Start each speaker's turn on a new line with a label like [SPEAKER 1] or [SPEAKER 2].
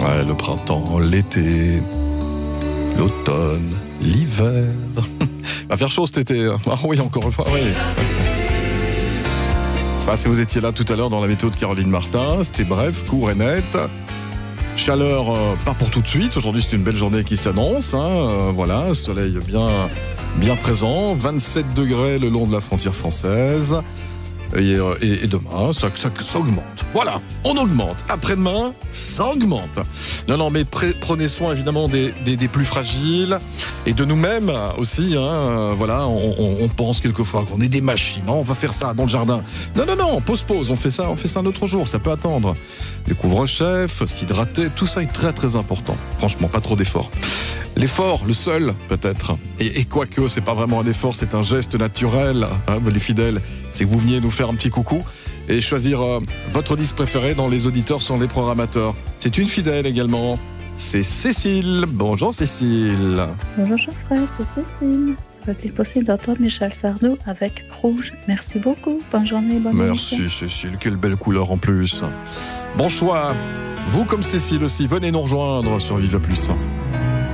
[SPEAKER 1] Ouais, le printemps, l'été, l'automne, l'hiver. Va faire chaud cet été. Ah oui, encore une fois, oui. Ah, si vous étiez là tout à l'heure dans la météo de Caroline Martin, c'était bref, court et net. Chaleur, pas pour tout de suite. Aujourd'hui, c'est une belle journée qui s'annonce. Voilà, soleil bien présent. 27 degrés le long de la frontière française. Et demain, ça augmente. Voilà, on augmente. Après-demain, ça augmente. Non, mais prenez soin évidemment des plus fragiles et de nous-mêmes aussi. Voilà, on pense quelquefois qu'on est des machines. On va faire ça dans le jardin. Non, pause. On fait ça un autre jour. Ça peut attendre. Les couvre-chefs, s'hydrater, tout ça est très très important. Franchement, pas trop d'efforts. L'effort, le seul, peut-être. Et quoique, c'est pas vraiment un effort, c'est un geste naturel, les fidèles. C'est que vous veniez nous faire un petit coucou et choisir votre disque préféré dans les auditeurs sont les programmateurs. C'est une fidèle également. C'est Cécile. Bonjour Cécile.
[SPEAKER 2] Bonjour Geoffrey, c'est Cécile. Serait-il possible d'entendre Michel Sardou avec Rouge? Merci beaucoup. Bonne journée, bonne émission.
[SPEAKER 1] Merci Cécile, quelle belle couleur en plus. Bon choix. Vous comme Cécile aussi, venez nous rejoindre sur Viva Plus.